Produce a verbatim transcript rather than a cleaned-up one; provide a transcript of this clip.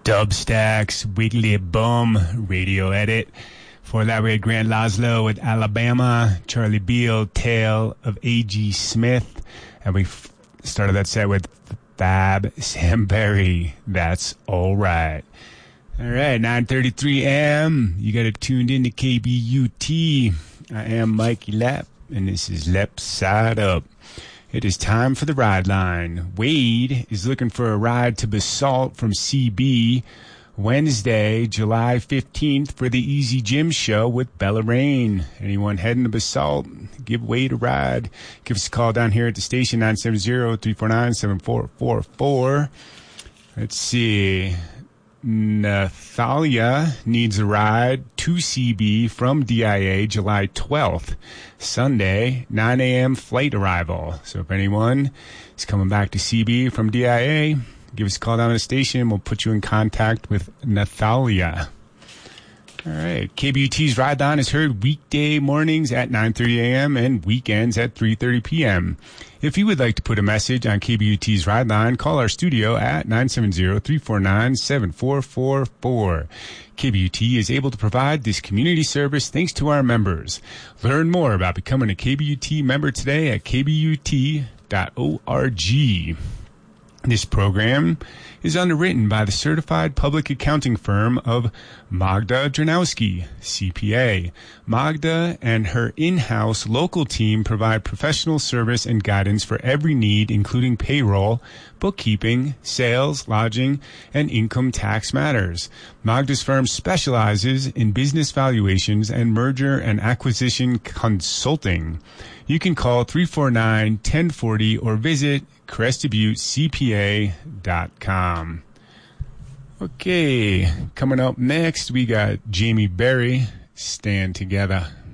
Dubstacks, Wiggly Bum, radio edit. For that, we had Grant Laszlo with Alabama, Charlie Beal, Tale of A G. Smith, and we f- started that set with Fab Sam Berry, That's All Right. All right, nine thirty-three a.m. You got it tuned in to K B U T. I am Mikey Lepp, and this is Lepp Side Up. It is time for the ride line. Wade is looking for a ride to Basalt from C B Wednesday, July fifteenth for the Easy Gym Show with Bella Rain. Anyone heading to Basalt, give Wade a ride. Give us a call down here at the station, nine seven zero, three four nine, seven four four four. Let's see. Nathalia needs a ride to C B from D I A July twelfth, Sunday, nine a.m. flight arrival. So if anyone is coming back to C B from D I A, give us a call down to the station. We'll put you in contact with Nathalia. All right. K B U T's Ride On is heard weekday mornings at nine thirty a.m. and weekends at three thirty p.m. If you would like to put a message on K B U T's Ride Line, call our studio at nine seven zero, three four nine, seven four four four. K B U T is able to provide this community service thanks to our members. Learn more about becoming a K B U T member today at k b u t dot org. This program is underwritten by the certified public accounting firm of Magda Dranowski, C P A. Magda and her in-house local team provide professional service and guidance for every need, including payroll, bookkeeping, sales, lodging, and income tax matters. Magda's firm specializes in business valuations and merger and acquisition consulting. You can call three four nine, one oh four oh or visit crested butte c p a dot com. Okay, coming up next, we got Jamie Berry, Stand Together.